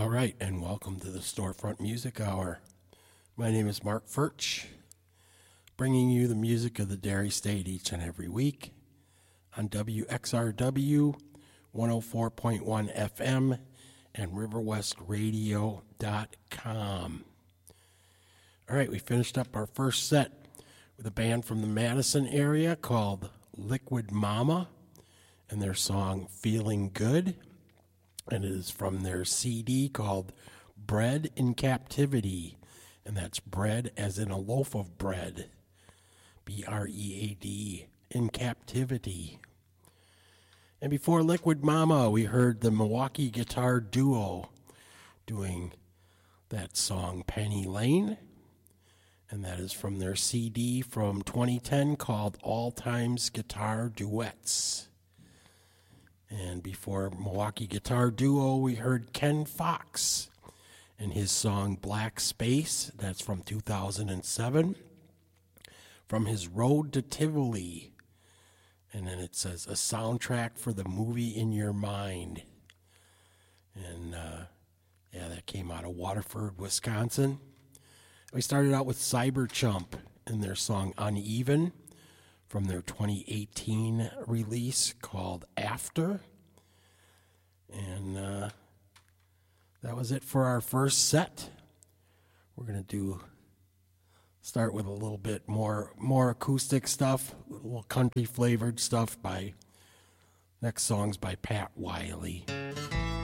All right, and welcome to the Storefront Music Hour. My name is Mark Furch, bringing you the music of the Dairy State each and every week on WXRW 104.1 FM and RiverWestRadio.com. All right, we finished up our first set with a band from the Madison area called Liquid Mama and their song Feeling Good. And it is from their CD called Bread in Captivity. And that's bread as in a loaf of bread. B-R-E-A-D, in captivity. And before Liquid Mama, we heard the Milwaukee Guitar Duo doing that song Penny Lane. And that is from their CD from 2010 called All Times Guitar Duets. And before Milwaukee Guitar Duo, we heard Ken Fox and his song Black Space. That's from 2007. From his Road to Tivoli. And then it says, a soundtrack for the movie in your mind. And, that came out of Waterford, Wisconsin. We started out with Cyberchump and their song Uneven from their 2018 release called After. And that was it for our first set. We're going to start with a little bit more acoustic stuff, a little country flavored stuff next song's by Pat Wiley.